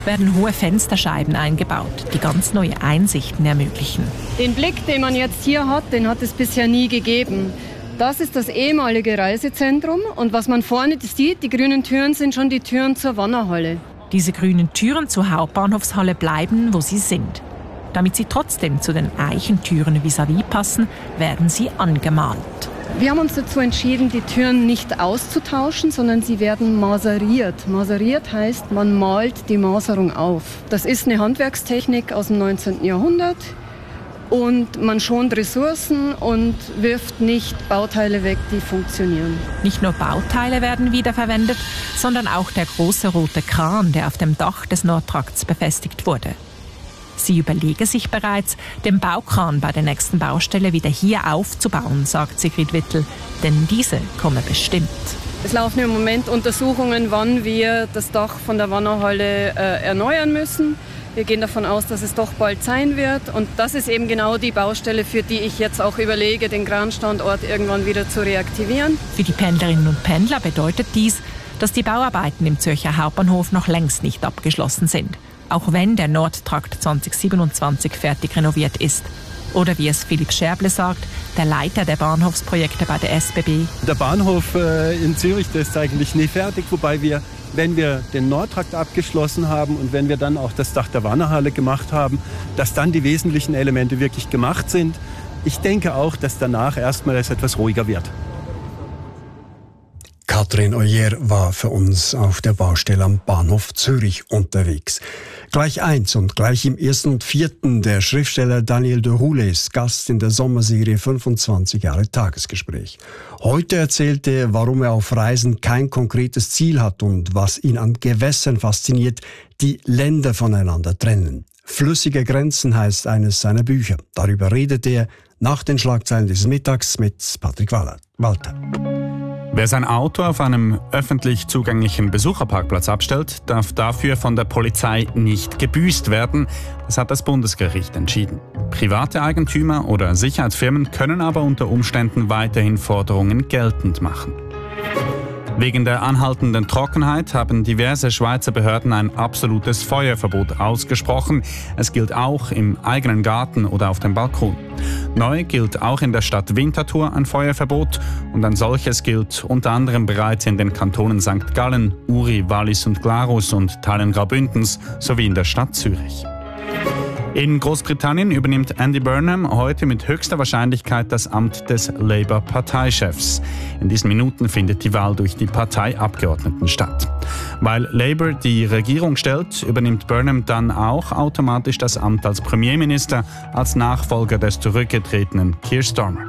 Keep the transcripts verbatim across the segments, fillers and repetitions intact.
werden hohe Fensterscheiben eingebaut, die ganz neue Einsichten ermöglichen. Den Blick, den man jetzt hier hat, den hat es bisher nie gegeben. Das ist das ehemalige Reisezentrum und was man vorne sieht, die grünen Türen sind schon die Türen zur Wannerhalle. Diese grünen Türen zur Hauptbahnhofshalle bleiben, wo sie sind. Damit sie trotzdem zu den Eichentüren vis-à-vis passen, werden sie angemalt. Wir haben uns dazu entschieden, die Türen nicht auszutauschen, sondern sie werden maseriert. Maseriert heißt, man malt die Maserung auf. Das ist eine Handwerkstechnik aus dem neunzehnten Jahrhundert und man schont Ressourcen und wirft nicht Bauteile weg, die funktionieren. Nicht nur Bauteile werden wiederverwendet, sondern auch der große rote Kran, der auf dem Dach des Nordtrakts befestigt wurde. Sie überlege sich bereits, den Baukran bei der nächsten Baustelle wieder hier aufzubauen, sagt Sigrid Wittel, denn diese komme bestimmt. Es laufen im Moment Untersuchungen, wann wir das Dach von der Wannerhalle äh, erneuern müssen. Wir gehen davon aus, dass es doch bald sein wird. Und das ist eben genau die Baustelle, für die ich jetzt auch überlege, den Kranstandort irgendwann wieder zu reaktivieren. Für die Pendlerinnen und Pendler bedeutet dies, dass die Bauarbeiten im Zürcher Hauptbahnhof noch längst nicht abgeschlossen sind. Auch wenn der Nordtrakt zwanzig siebenundzwanzig fertig renoviert ist. Oder wie es Philipp Scherble sagt, der Leiter der Bahnhofsprojekte bei der S B B. Der Bahnhof äh, in Zürich, der ist eigentlich nie fertig, wobei wir, wenn wir den Nordtrakt abgeschlossen haben und wenn wir dann auch das Dach der Wannerhalle gemacht haben, dass dann die wesentlichen Elemente wirklich gemacht sind. Ich denke auch, dass danach erstmal es etwas ruhiger wird. Katrin Oyer war für uns auf der Baustelle am Bahnhof Zürich unterwegs. Gleich eins und gleich im ersten und vierten der Schriftsteller Daniel de Roulet ist Gast in der Sommerserie fünfundzwanzig Jahre Tagesgespräch. Heute erzählt er, warum er auf Reisen kein konkretes Ziel hat und was ihn an Gewässern fasziniert, die Länder voneinander trennen. Flüssige Grenzen heißt eines seiner Bücher. Darüber redet er nach den Schlagzeilen dieses Mittags mit Patrick Walter. Wer sein Auto auf einem öffentlich zugänglichen Besucherparkplatz abstellt, darf dafür von der Polizei nicht gebüßt werden. Das hat das Bundesgericht entschieden. Private Eigentümer oder Sicherheitsfirmen können aber unter Umständen weiterhin Forderungen geltend machen. Wegen der anhaltenden Trockenheit haben diverse Schweizer Behörden ein absolutes Feuerverbot ausgesprochen. Es gilt auch im eigenen Garten oder auf dem Balkon. Neu gilt auch in der Stadt Winterthur ein Feuerverbot und ein solches gilt unter anderem bereits in den Kantonen Sankt Gallen, Uri, Wallis und Glarus und Teilen Graubündens sowie in der Stadt Zürich. In Großbritannien übernimmt Andy Burnham heute mit höchster Wahrscheinlichkeit das Amt des Labour-Parteichefs. In diesen Minuten findet die Wahl durch die Parteiabgeordneten statt. Weil Labour die Regierung stellt, übernimmt Burnham dann auch automatisch das Amt als Premierminister, als Nachfolger des zurückgetretenen Keir Starmer.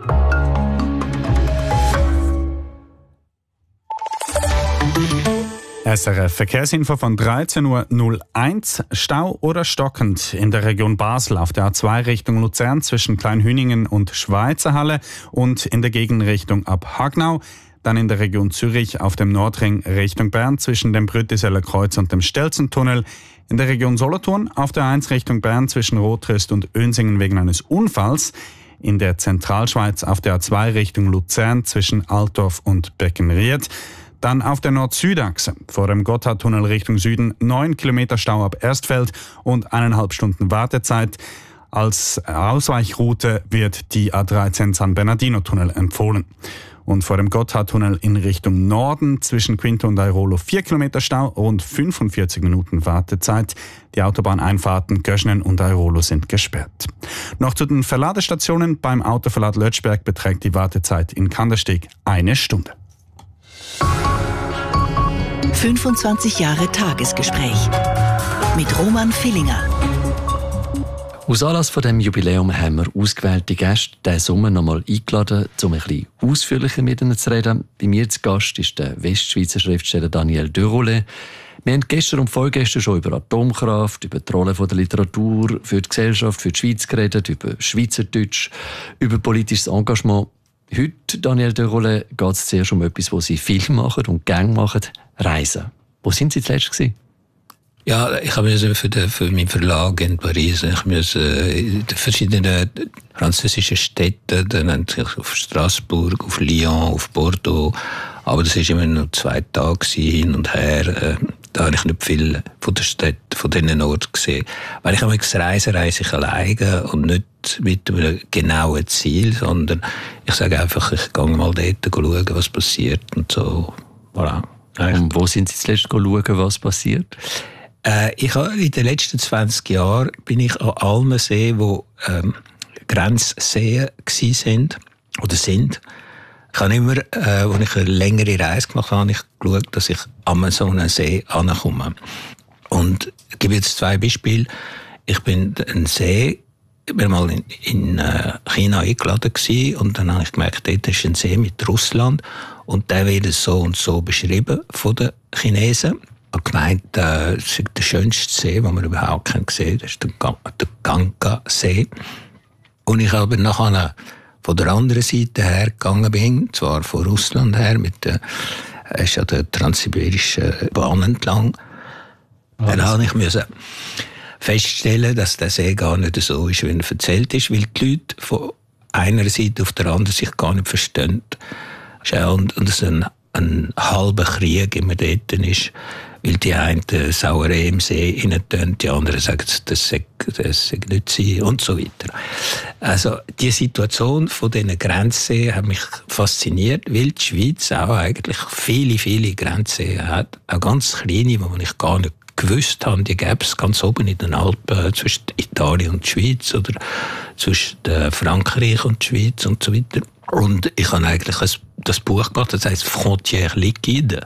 S R F Verkehrsinfo von dreizehn Uhr null eins. Stau oder stockend in der Region Basel auf der A zwei Richtung Luzern zwischen Kleinhüningen und Schweizerhalle und in der Gegenrichtung ab Hagnau. Dann in der Region Zürich auf dem Nordring Richtung Bern zwischen dem Brüttiseller Kreuz und dem Stelzentunnel. In der Region Solothurn auf der eins Richtung Bern zwischen Rotröst und Önsingen wegen eines Unfalls. In der Zentralschweiz auf der A zwei Richtung Luzern zwischen Altdorf und Beckenried. Dann auf der Nord-Süd-Achse vor dem Gotthardtunnel Richtung Süden neun Kilometer Stau ab Erstfeld und eineinhalb Stunden Wartezeit. Als Ausweichroute wird die A dreizehn San Bernardino-Tunnel empfohlen. Und vor dem Gotthardtunnel in Richtung Norden zwischen Quinto und Airolo vier Kilometer Stau, rund fünfundvierzig Minuten Wartezeit. Die Autobahneinfahrten Göschnen und Airolo sind gesperrt. Noch zu den Verladestationen. Beim Autoverlad Lötschberg beträgt die Wartezeit in Kandersteg eine Stunde. fünfundzwanzig Jahre Tagesgespräch mit Roman Villinger. Aus Anlass von diesem Jubiläum haben wir ausgewählte Gäste diesen Sommer noch einmal eingeladen, um ein bisschen ausführlicher mit ihnen zu reden. Bei mir zu Gast ist der Westschweizer Schriftsteller Daniel de Roulet. Wir haben gestern und vorgestern schon über Atomkraft, über die Rolle der Literatur für die Gesellschaft, für die Schweiz geredet, über Schweizerdeutsch, über politisches Engagement. Heute, Daniel de Roulet, geht es zuerst um etwas, was Sie viel machen und gerne machen, Reisen. Wo sind Sie zuletzt gewesen? Ja, ich habe für, den, für meinen Verlag in Paris, ich musste in verschiedenen französischen Städten, dann auf Straßburg, auf Lyon, auf Bordeaux, aber das war immer nur zwei Tage hin und her. Da habe ich nicht viel von der Stadt, von diesen Orten gesehen. Weil ich habe reise, reise ich alleine und nicht mit einem genauen Ziel, sondern ich sage einfach, ich gehe mal dort schauen, was passiert und so. Voilà. Und wo sind Sie zuletzt schauen, was passiert? Äh, ich habe in den letzten zwanzig Jahren bin ich an allen Seen, die ähm, Grenzseen waren oder sind. Ich habe immer, äh, als ich eine längere Reise gemacht habe, habe ich geschaut, dass ich an so einen See ankomme. Und ich gebe jetzt zwei Beispiele. Ich bin ein See, ich war mal in, in China eingeladen gewesen, und dann habe ich gemerkt, dort ist ein See mit Russland und der wird so und so beschrieben von den Chinesen. Ich habe gemeint, äh, das ist der schönste See, den man überhaupt gesehen hat. Das ist der, der Ganga-See. Und ich aber nachher von der anderen Seite her gegangen bin, zwar von Russland her, mit der, äh, ist ja der transsibirischen Bahn entlang. Ah, dann habe ich müssen feststellen, dass der See gar nicht so ist, wie er erzählt ist, weil die Leute von einer Seite auf der anderen sich gar nicht verstehen. Und, und es ein, ein halber Krieg immer dort ist, weil die einen Sauerei im See reintun, die anderen sagen, das sei, das sei nicht sein und so weiter. Also die Situation von diesen Grenzseen hat mich fasziniert, weil die Schweiz auch eigentlich viele, viele Grenzseen hat, auch ganz kleine, die ich gar nicht gewusst habe, die gäbe es ganz oben in den Alpen zwischen Italien und der Schweiz oder zwischen Frankreich und der Schweiz und so weiter. Und ich habe eigentlich ein, das Buch gemacht, das heisst «Frontières liquides»,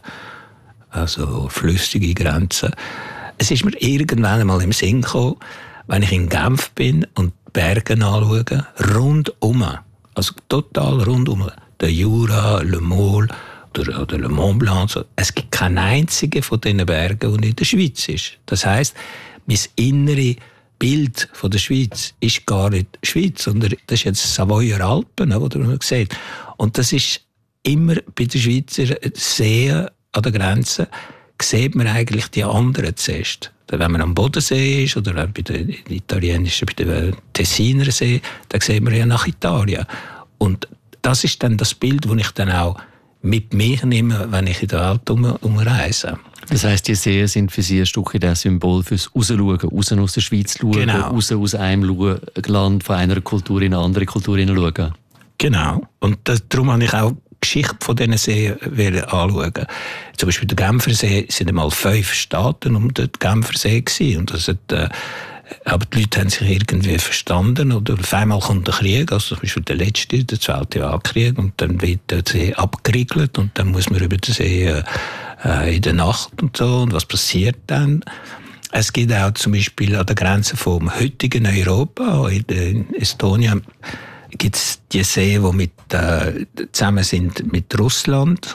also flüssige Grenzen. Es ist mir irgendwann einmal im Sinn gekommen, wenn ich in Genf bin und die Berge anschaue, rundum, also total rundum, der Jura, Le Môle oder, oder Le Mont Blanc, so. Es gibt keinen einzigen von diesen Bergen, der in der Schweiz ist. Das heisst, mein innere Bild von der Schweiz ist gar nicht Schweiz, sondern das ist jetzt Savoyer Alpen, oder man sieht. Und das ist immer bei den Schweizer Seen an der Grenze, sieht man eigentlich die anderen zuerst. Wenn man am Bodensee ist oder bei den italienischen, bei den Tessiner See, dann sieht man ja nach Italien. Und das ist dann das Bild, das ich dann auch mit mir nehme, wenn ich in der Welt um, umreise. Das heisst, die Seen sind für Sie ein Stück ein Symbol fürs Rausschauen, raus aus der Schweiz schauen, genau. raus aus einem Land, von einer Kultur in eine andere Kultur schauen. Genau. Und das, darum habe ich auch die Geschichte von diesen Seen anschauen. Zum Beispiel der Genfersee sind einmal fünf Staaten um den Genfersee gewesen. Und das hat, äh, aber die Leute haben sich irgendwie verstanden. Oder auf einmal kommt der Krieg, also zum Beispiel der letzte, der Zweite Weltkrieg, und dann wird der See abgeriegelt und dann muss man über den See äh, in der Nacht und so. Und was passiert dann? Es gibt auch zum Beispiel an der Grenze vom heutigen Europa, in Estonien, gibt es die Seen, die mit, äh, zusammen sind mit Russland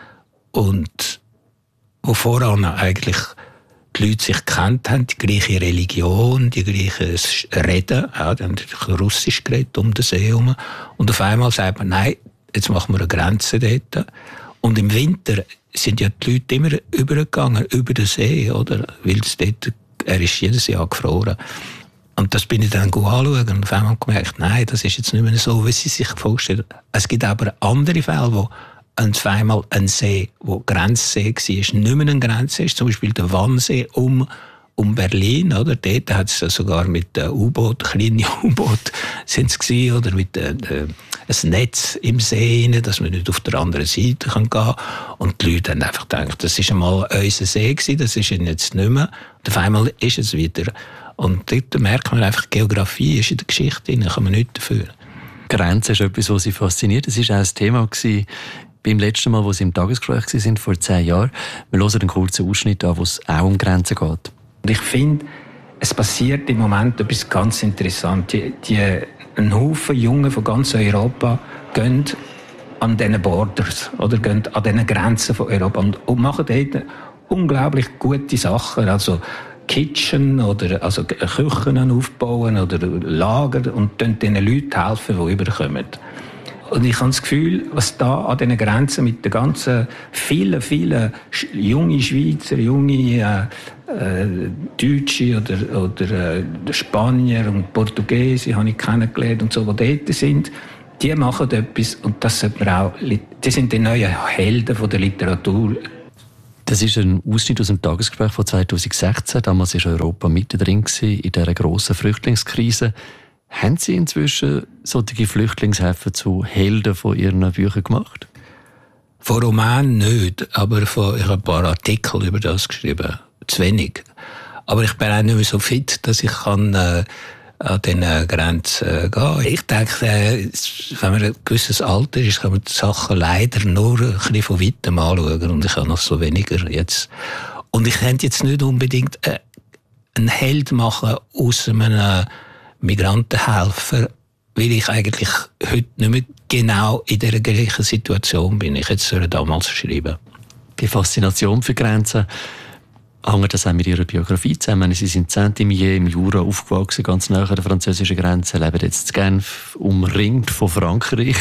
und wo voran eigentlich die Leute sich gekannt haben, die gleiche Religion, die gleiche Reden, ja, die haben Russisch geredet um den See herum. Und auf einmal sagt man, nein, jetzt machen wir eine Grenze dort. Und im Winter sind ja die Leute immer übergegangen, über den See, oder? Weil es dort, er ist jedes Jahr gefroren. Und das bin ich dann anschauen und auf einmal gemerkt, nein, das ist jetzt nicht mehr so, wie sie sich vorstellen. Es gibt aber andere Fälle, wo ein zweimal ein See, wo Grenzsee war, nicht mehr ein Grenzsee ist, zum Beispiel der Wannsee um, um Berlin, oder? Dort hat es sogar mit äh, U-Boot, kleinen U-Boot sind es gewesen, oder mit äh, äh, ein Netz im See rein, dass man nicht auf der anderen Seite kann gehen. Und die Leute haben einfach gedacht, das ist einmal unser See gewesen, das ist jetzt nicht mehr. Und auf einmal ist es wieder. Und dort merkt man einfach, Geografie ist in der Geschichte, da kann man nichts dafür. Grenzen ist etwas, was Sie fasziniert. Das war auch ein Thema gewesen beim letzten Mal, wo Sie im Tagesgespräch waren, vor zehn Jahren. Wir hören einen kurzen Ausschnitt an, wo es auch um Grenzen geht. Und ich finde, es passiert im Moment etwas ganz Interessantes. Die, die, ein Haufen Jungen von ganz Europa gehen an diesen Borders oder gehen an diesen Grenzen von Europa und, und machen dort unglaublich gute Sachen. Also Kitchen oder also Küchen aufbauen oder Lager und dann den Leuten helfen, die überkommen. Und ich habe das Gefühl, was da an diesen Grenzen mit den ganzen vielen, vielen jungen Schweizer, junge äh, äh, Deutsche oder, oder äh, Spanier und Portugiesen habe ich kennengelernt und so, die dort sind, die machen etwas und das sollte man auch, die sind die neuen Helden von der Literatur. Das ist ein Ausschnitt aus dem Tagesgespräch von zweitausendsechzehn. Damals war Europa mittendrin in dieser grossen Flüchtlingskrise. Haben Sie inzwischen solche Flüchtlingshäfen zu Helden von Ihren Büchern gemacht? Von Roman nicht, aber von, ich habe ein paar Artikel über das geschrieben. Zu wenig. Aber ich bin auch nicht mehr so fit, dass ich kann, äh, an diesen Grenzen äh, gehen. Ich denke, äh, wenn man ein gewisses Alter ist, kann man die Sachen leider nur ein bisschen von weitem anschauen. Und ich habe noch so weniger jetzt. Und ich könnte jetzt nicht unbedingt äh, einen Held machen aus einem Migrantenhelfer, weil ich eigentlich heute nicht mehr genau in der gleichen Situation bin. Ich hätte es damals schreiben. Die Faszination für Grenzen, hängt das auch mit Ihrer Biografie zusammen? Sie sind Saint-Imier im Jura aufgewachsen, ganz nahe an der französischen Grenze, leben jetzt in Genf, umringt von Frankreich.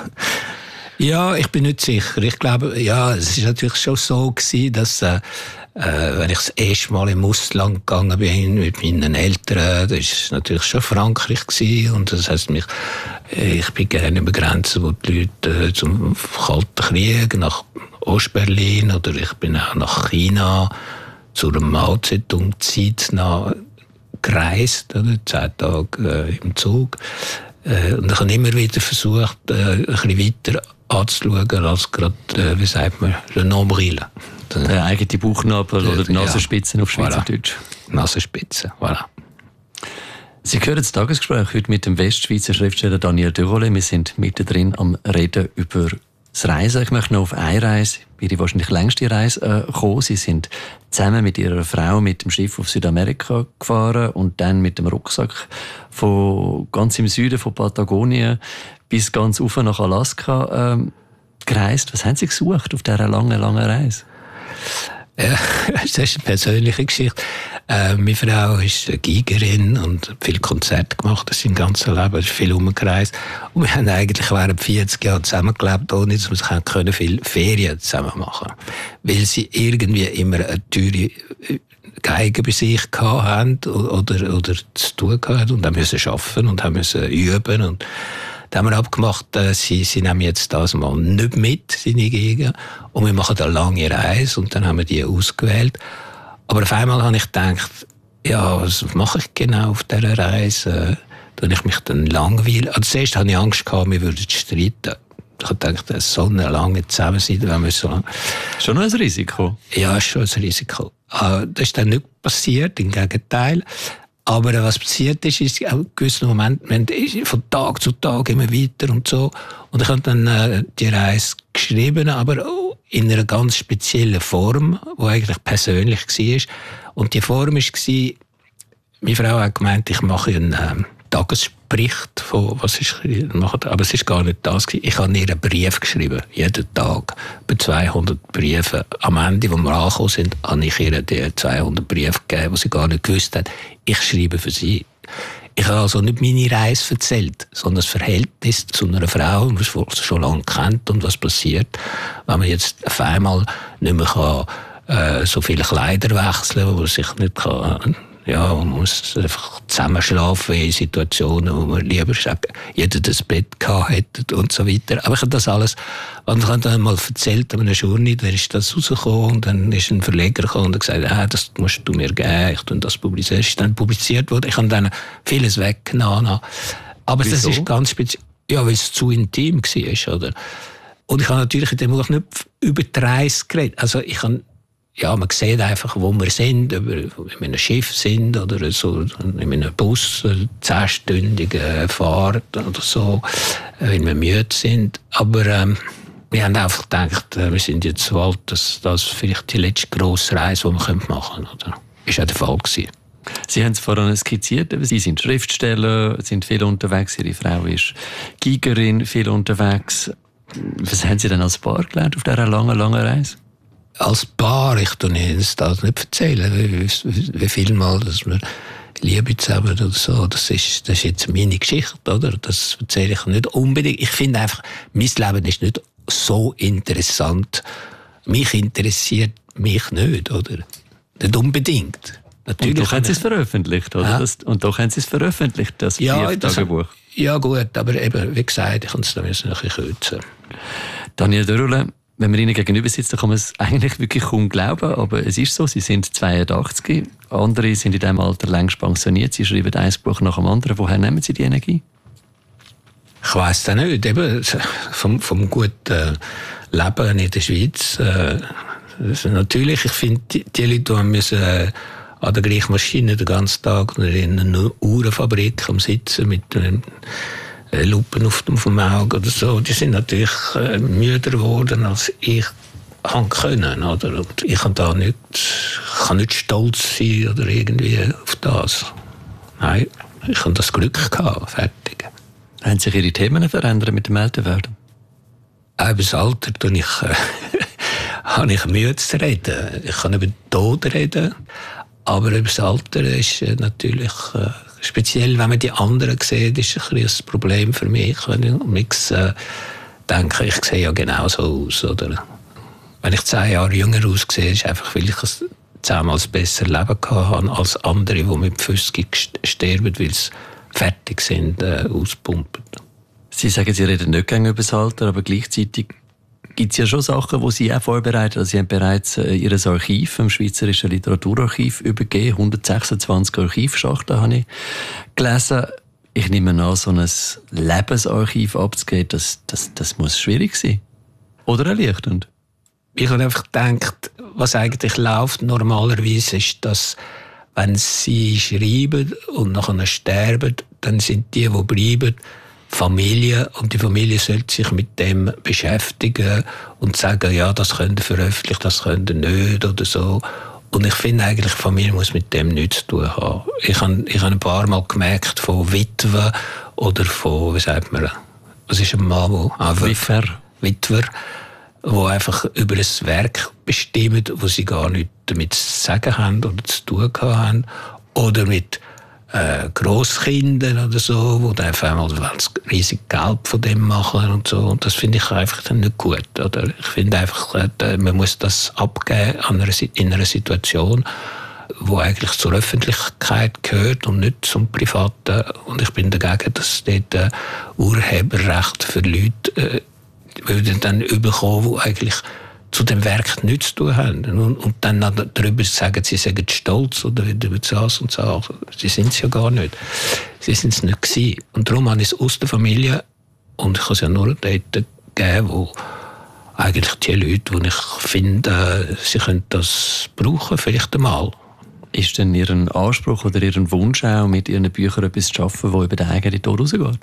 Ja, ich bin nicht sicher. Ich glaube, ja, es ist natürlich schon so gewesen, dass äh, wenn ich das erste Mal im Ausland gegangen bin mit meinen Eltern, das war natürlich schon Frankreich gewesen. Und das heisst, mich, ich bin gerne über Grenzen, wo die Leute äh, zum Kalten Krieg nach Ostberlin oder ich bin auch nach China zu einer Mao Zedong-Zeit gereist, oder? Zehn Tage äh, im Zug. Äh, und ich habe immer wieder versucht, äh, ein bisschen weiter anzuschauen, als gerade, äh, wie sagt man, le nombril. Der eigene Bauchnabel oder die Nasenspitzen, ja, auf Schweizerdeutsch. Voilà. Nasenspitzen, voilà. Sie hören das Tagesgespräch heute mit dem Westschweizer Schriftsteller Daniel de Roulet. Wir sind mittendrin am Reden über das Reisen. Ich möchte noch auf eine Reise, Ihre wahrscheinlich längste Reise, äh, kommen. Sie sind zusammen mit Ihrer Frau mit dem Schiff auf Südamerika gefahren und dann mit dem Rucksack von ganz im Süden von Patagonien bis ganz rauf nach Alaska ähm, gereist. Was haben Sie gesucht auf dieser langen, langen Reise? Ja, das ist eine persönliche Geschichte. Äh, meine Frau ist eine Gigerin und hat viele Konzerte gemacht, das im ganzen Leben, ist viel umgereist. Und wir haben eigentlich während vierzig Jahren zusammengelebt, ohne dass wir können viel Ferien zusammen machen. Weil sie irgendwie immer eine teure Geige bei sich hatten oder, oder zu tun hatten und haben müssen arbeiten und haben müssen üben. Und da haben wir abgemacht, äh, sie, sie nehmen jetzt das mal nicht mit, seine Gegend, und wir machen eine lange Reise, und dann haben wir die ausgewählt. Aber auf einmal habe ich gedacht, ja, was mache ich genau auf dieser Reise? Da habe ich mich dann langweilen. Also zuerst hatte ich Angst gehabt, wir würden streiten. Ich habe gedacht, das ist so eine lange Zusammensein, wenn wir so... Schon noch ein Risiko? Ja, ist schon ein Risiko. Das ist dann nicht passiert, im Gegenteil. Aber was passiert ist, ist auch in gewissen Momenten, von Tag zu Tag immer weiter und so. Und ich habe dann äh, die Reise geschrieben, aber auch in einer ganz speziellen Form, die eigentlich persönlich war. Und die Form war, meine Frau hat gemeint, ich mache einen äh, Tagesbericht von, was ich mache, aber es ist gar nicht das gewesen. Ich habe ihr einen Brief geschrieben, jeden Tag, über zweihundert Briefe. Am Ende, wo wir angekommen sind, habe ich ihr die zweihundert Briefe gegeben, die sie gar nicht gewusst hat. Ich schreibe für sie. Ich habe also nicht meine Reise erzählt, sondern das Verhältnis zu einer Frau, die sie schon lange kennt, und was passiert, wenn man jetzt auf einmal nicht mehr kann, äh, so viele Kleider wechseln, wo man sich nicht kann, ja, man muss einfach zusammenschlafen in Situationen, wo man lieber jeder das Bett gehabt hätte und so weiter. Aber ich habe das alles, und ich habe dann mal erzählt an einer Journey, da ist das rausgekommen, und dann ist ein Verleger gekommen und hat gesagt, ah, das musst du mir geben, ich tue das publizieren. Es ist dann publiziert worden. Ich habe dann vieles weggenommen. Aber Wieso? Das ist ganz speziell, ja, weil es zu intim war, oder? Und ich habe natürlich in dem Moment nicht über die Reise geredet. Also ich habe Ja, man sieht einfach, wo wir sind, ob wir in einem Schiff sind oder so, in einem Bus, zehnstündige Fahrt oder so, wenn wir müde sind. Aber ähm, wir haben einfach gedacht, wir sind jetzt so alt, dass das vielleicht die letzte grosse Reise, die wir machen können. Oder? Ist auch der Fall gewesen. Sie haben es vorhin skizziert, Sie sind Schriftsteller, sind viel unterwegs, Ihre Frau ist Gigerin, viel unterwegs. Was haben Sie denn als Paar gelernt auf dieser langen, langen Reise? Als Paar, ich kann Ihnen das nicht erzählen, wie, wie, wie viel Mal, dass wir Liebe zusammen oder so, das ist, das ist jetzt meine Geschichte, oder? Das erzähle ich nicht unbedingt. Ich finde einfach, mein Leben ist nicht so interessant. Mich interessiert mich nicht, oder? Nicht unbedingt. Natürlich. Und doch haben Sie es veröffentlicht, oder? Ja. Das, und doch haben Sie es veröffentlicht, das ja, Brieftagebuch. Ja gut, aber eben, wie gesagt, ich kann es da ein bisschen kürzen. Daniel de Roulet, Wenn man ihnen gegenüber sitzt, dann kann man es eigentlich wirklich kaum glauben, aber es ist so, sie sind zweiundachtzig, andere sind in diesem Alter längst pensioniert, sie schreiben ein Buch nach dem anderen. Woher nehmen sie die Energie? Ich weiss es nicht, eben vom, vom guten Leben in der Schweiz. Äh, also natürlich, ich finde, die, die Leute, die müssen äh, an der gleichen Maschine den ganzen Tag oder in einer Uhrenfabrik am Sitzen mit einem Lupen auf dem, auf dem Auge oder so, die sind natürlich äh, müder geworden, als ich kann können, oder? Und ich kann da nicht, kann nicht stolz sein oder irgendwie auf das. Nein, ich habe das Glück gehabt, fertig. Haben sich Ihre Themen verändert mit dem Älterwerden? Auch über das Alter tue ich, äh, habe ich Mühe zu reden. Ich kann über den Tod reden, aber über das Alter ist äh, natürlich äh, speziell, wenn man die anderen sieht, ist es ein, ein Problem für mich. Wenn ich mich, äh, denke, ich sehe ja genauso aus. Oder? Wenn ich zehn Jahre jünger aussehe, ist es einfach, weil ich ein zehnmal besser Leben hatte als andere, die mit fünfzig sterben, weil sie fertig sind, äh, auspumpen. Sie sagen, Sie reden nicht gerne über das Alter, aber gleichzeitig gibt es ja schon Sachen, die Sie auch vorbereiten. Also Sie haben bereits äh, Ihr Archiv im Schweizerischen Literaturarchiv übergeben. hundertsechsundzwanzig Archivschachteln habe ich gelesen. Ich nehme an, so ein Lebensarchiv abzugeben, das, das, das muss schwierig sein. Oder erleichternd? Ich habe einfach gedacht, was eigentlich läuft normalerweise ist, dass wenn Sie schreiben und nachher sterben, dann sind die, die bleiben, Familie, und die Familie sollte sich mit dem beschäftigen und sagen, ja, das könnt ihr veröffentlichen, das könnt ihr nicht oder so. Und ich finde eigentlich, die Familie muss mit dem nichts zu tun haben. Ich habe, ich habe ein paar Mal gemerkt von Witwen oder von, wie sagt man, was ist ein Mann, wo einfach Witwer. Witwer, die einfach über ein Werk bestimmen, wo sie gar nichts damit zu sagen haben oder zu tun haben. Oder mit äh, Grosskindern oder so, die dann auf einmal riesig Geld von dem machen und so. Und das finde ich einfach dann nicht gut. Oder? Ich finde einfach, äh, man muss das abgeben an einer, in einer Situation, wo eigentlich zur Öffentlichkeit gehört und nicht zum Privaten. Und ich bin dagegen, dass dort äh, Urheberrecht für Leute äh, würden dann überkommen, die eigentlich zu dem Werk nichts zu tun haben. Und, und dann darüber sagen, sie seien stolz oder über das und so. Sie sind es ja gar nicht. Sie sind es nicht gewesen. Und darum habe ich es aus der Familie, und ich habe es ja nur dort gegeben, wo eigentlich die Leute, die ich finde, sie können das brauchen, vielleicht einmal. Ist denn Ihr Anspruch oder Ihr Wunsch auch, mit Ihren Büchern etwas zu schaffen, das über den eigenen Tod rausgeht?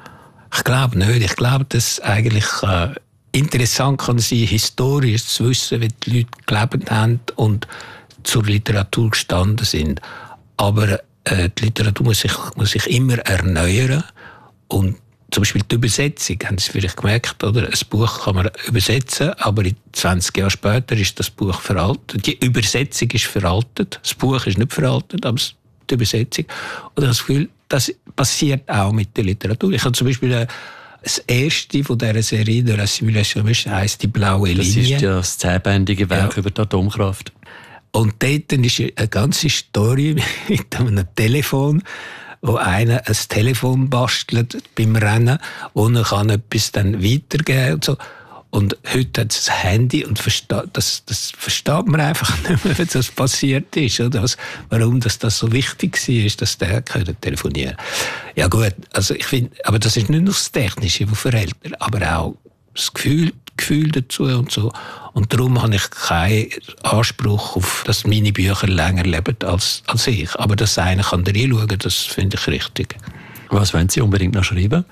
Ich glaube nicht. Ich glaube, dass eigentlich äh, interessant kann sein, historisch zu wissen, wie die Leute gelebt haben und zur Literatur gestanden sind. Aber äh, die Literatur muss sich, muss sich immer erneuern. Und zum Beispiel die Übersetzung, haben Sie vielleicht gemerkt, oder? Ein Buch kann man übersetzen, aber zwanzig Jahre später ist das Buch veraltet. Die Übersetzung ist veraltet. Das Buch ist nicht veraltet, aber die Übersetzung. Und ich habe das Gefühl, das passiert auch mit der Literatur. Ich habe zum Beispiel äh, das erste von dieser Serie, der Simulation, heisst «Die blaue Linie». Das ist ja das zehnbändige Werk ja. über die Atomkraft. Und dort ist eine ganze Story mit einem Telefon, wo einer ein Telefon bastelt beim Rennen und er kann etwas dann weitergeben und so. Und heute hat es ein Handy und das, das versteht man einfach nicht mehr, wenn das passiert ist. Oder? Warum das, das so wichtig war, dass der telefonieren konnte. Ja gut, also ich finde, aber das ist nicht nur das Technische, das verhält, aber auch das Gefühl, Gefühl dazu und so. Und darum habe ich keinen Anspruch auf, dass meine Bücher länger leben als, als ich. Aber dass einer kann da reinschauen, das finde ich richtig. Was wollen Sie unbedingt noch schreiben?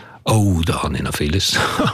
Oh, da habe ich noch vieles.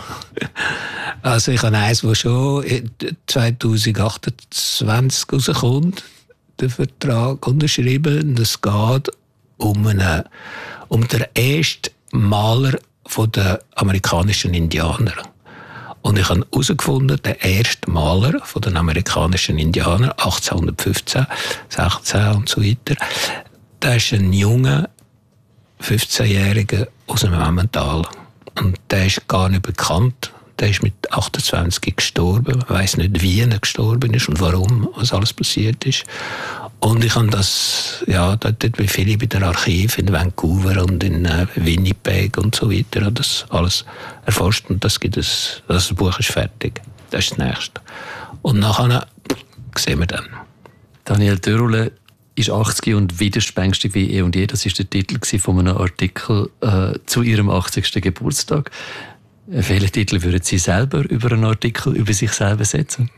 Also ich habe eins, das schon zwanzig achtundzwanzig rauskommt, den Vertrag unterschrieben. Und es geht um, einen, um den ersten Maler der amerikanischen Indianer. Und ich habe herausgefunden, der erste Maler von den amerikanischen Indianern, achtzehnhundertfünfzehn, sechzehn und so weiter, der ist ein junger, fünfzehnjähriger aus dem Emmental. Und der ist gar nicht bekannt. Der ist mit achtundzwanzig gestorben. Man weiss nicht, wie er gestorben ist und warum, was alles passiert ist. Und ich habe das, ja, dort bin viele bei den Archiven in Vancouver und in äh, Winnipeg und so weiter, habe das alles erforscht und das gibt es, das Buch ist fertig. Das ist das Nächste. Und nachher sehen wir dann. Daniel Dörrule ist achtzig und widerspenstig wie eh und je. Das war der Titel von einem Artikel äh, zu ihrem achtzigsten Geburtstag. Welchen Titel würden Sie selber über einen Artikel über sich selber setzen?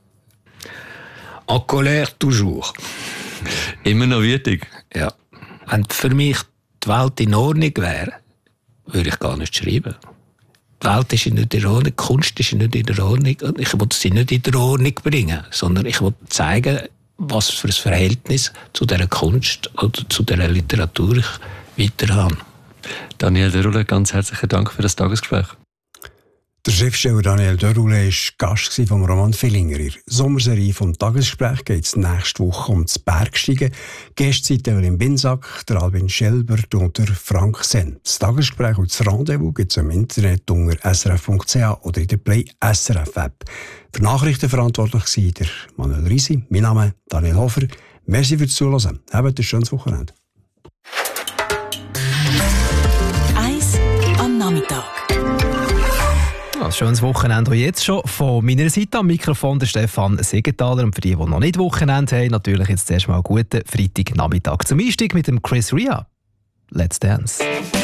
En colère toujours. Immer noch wütig? Ja. Wenn für mich die Welt in Ordnung wäre, würde ich gar nicht schreiben. Die Welt ist nicht in der Ordnung, die Kunst ist nicht in der Ordnung. Und ich will sie nicht in der Ordnung bringen, sondern ich will zeigen, was für ein Verhältnis zu dieser Kunst oder zu dieser Literatur ich weiter habe. Daniel Dörrule, ganz herzlichen Dank für das Tagesgespräch. Der Schriftsteller Daniel Dörrule war Gast vom Roman Villinger. In der Sommerserie vom Tagesgespräch geht es nächste Woche um das Bergsteigen. Gäste sind Evelyn Binsack, der Albin Schelbert und der Frank Senn. Das Tagesgespräch und das Rendezvous gibt es im Internet unter s r f punkt c h oder in der Play S R F App. Für Nachrichten verantwortlich war der Manuel Risi. Mein Name ist Daniel Hofer. Merci fürs Zuhören. Habt ein schönes Wochenende. Eis am Nachmittag. Ein schönes Wochenende jetzt schon. Von meiner Seite am Mikrofon der Stefan Siegenthaler. Und für die, die noch nicht Wochenende haben, natürlich jetzt zuerst mal einen guten Freitagnachmittag zum Einstieg mit dem Chris Rea. Let's Dance.